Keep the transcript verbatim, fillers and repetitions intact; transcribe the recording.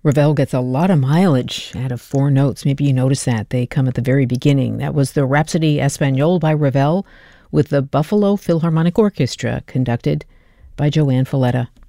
Ravel gets a lot of mileage out of four notes. Maybe you notice that. They come at the very beginning. That was the Rhapsody Espagnole by Ravel with the Buffalo Philharmonic Orchestra, conducted by Joanne Falletta.